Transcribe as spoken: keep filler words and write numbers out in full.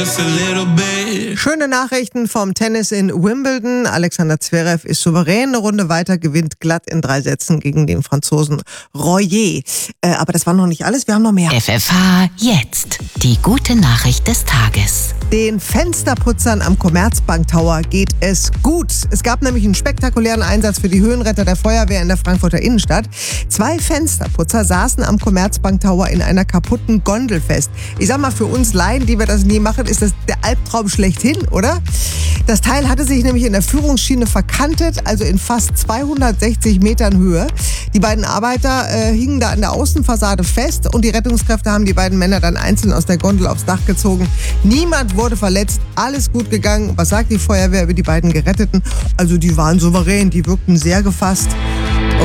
Schöne Nachrichten vom Tennis in Wimbledon. Alexander Zverev ist souverän eine Runde weiter, gewinnt glatt in drei Sätzen gegen den Franzosen Royer. Äh, aber das war noch nicht alles, wir haben noch mehr. F F H jetzt. Die gute Nachricht des Tages. Den Fensterputzern am Commerzbank Tower geht es gut. Es gab nämlich einen spektakulären Einsatz für die Höhenretter der Feuerwehr in der Frankfurter Innenstadt. Zwei Fensterputzer saßen am Commerzbank Tower in einer kaputten Gondel fest. Ich sag mal, für uns Laien, die wir das nie machen, ist das der Albtraum schlechthin, oder? Das Teil hatte sich nämlich in der Führungsschiene verkantet, also in fast zweihundertsechzig Metern Höhe. Die beiden Arbeiter äh, hingen da an der Außenfassade fest und die Rettungskräfte haben die beiden Männer dann einzeln aus der Gondel aufs Dach gezogen. Niemand wurde verletzt, alles gut gegangen. Was sagt die Feuerwehr über die beiden Geretteten? Also die waren souverän, die wirkten sehr gefasst.